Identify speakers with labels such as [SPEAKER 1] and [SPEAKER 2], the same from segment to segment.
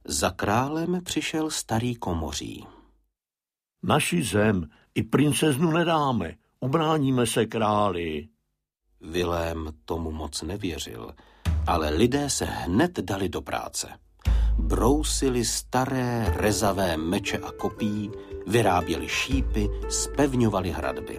[SPEAKER 1] Za králem přišel starý komoří.
[SPEAKER 2] Naši zem i princeznu nedáme, ubráníme se králi.
[SPEAKER 1] Vilém tomu moc nevěřil, ale lidé se hned dali do práce. Brousili staré rezavé meče a kopí, vyráběli šípy, zpevňovali hradby.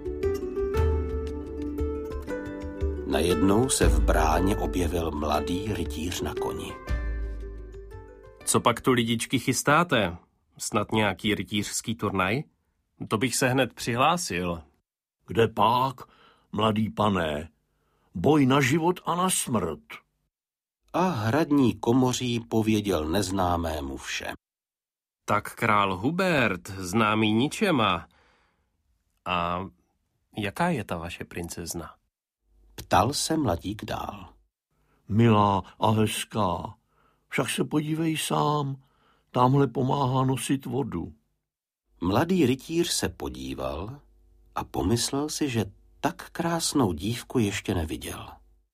[SPEAKER 1] Najednou se v bráně objevil mladý rytíř na koni.
[SPEAKER 3] Co pak tu lidičky chystáte? Snad nějaký rytířský turnaj? To bych se hned přihlásil.
[SPEAKER 2] Kde pak, mladý pane? Boj na život a na smrt.
[SPEAKER 1] A hradní komoří pověděl neznámému vše.
[SPEAKER 3] Tak král Hubert, známý ničema. A jaká je ta vaše princezna?
[SPEAKER 1] Ptal se mladík dál.
[SPEAKER 2] Milá a hezká, však se podívej sám, tamhle pomáhá nosit vodu.
[SPEAKER 1] Mladý rytíř se podíval a pomyslel si, že tak krásnou dívku ještě neviděl.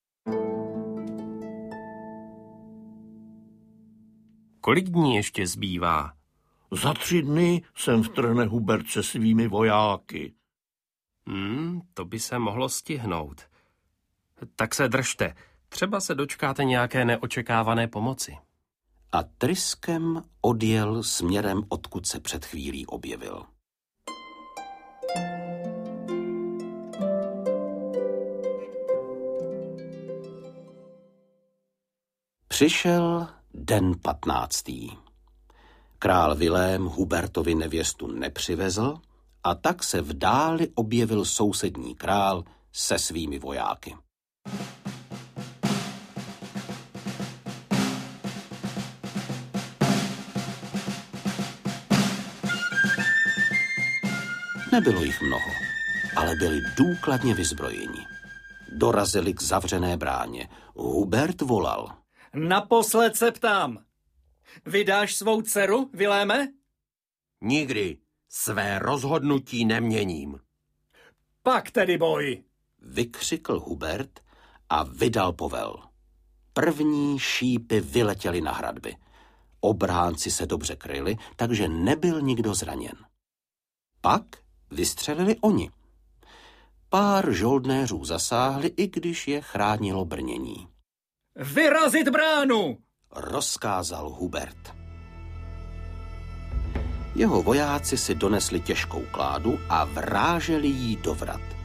[SPEAKER 3] Kolik dní ještě zbývá?
[SPEAKER 2] Za 3 dny sem vtrhne Hubert se svými vojáky.
[SPEAKER 3] To by se mohlo stihnout. Tak se držte, třeba se dočkáte nějaké neočekávané pomoci.
[SPEAKER 1] A tryskem odjel směrem, odkud se před chvílí objevil. Přišel den 15. Král Vilém Hubertovi nevěstu nepřivezl a tak se v dáli objevil sousední král se svými vojáky. Nebylo jich mnoho, ale byli důkladně vyzbrojeni. Dorazili k zavřené bráně. Hubert volal.
[SPEAKER 4] Naposled se ptám. Vydáš svou dceru, Viléme?
[SPEAKER 5] Nikdy. Své rozhodnutí neměním.
[SPEAKER 4] Pak tedy boj.
[SPEAKER 1] Vykřikl Hubert a vydal povel. První šípy vyletěly na hradby. Obránci se dobře kryli, takže nebyl nikdo zraněn. Pak vystřelili oni. Pár žoldnéřů zasáhli, i když je chránilo brnění.
[SPEAKER 4] Vyrazit bránu!
[SPEAKER 1] Rozkázal Hubert. Jeho vojáci si donesli těžkou kládu a vráželi jí do vrat.